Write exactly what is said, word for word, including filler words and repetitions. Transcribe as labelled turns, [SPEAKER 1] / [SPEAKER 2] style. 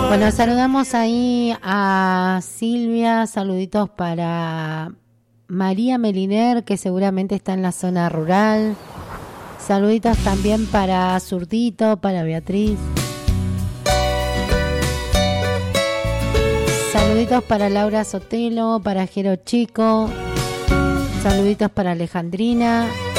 [SPEAKER 1] Bueno, saludamos ahí a Silvia, saluditos para María Meliner, que seguramente está en la zona rural. Saluditos también para Zurdito, para Beatriz. Saluditos para Laura Sotelo, para Jero Chico. Saluditos para Alejandrina.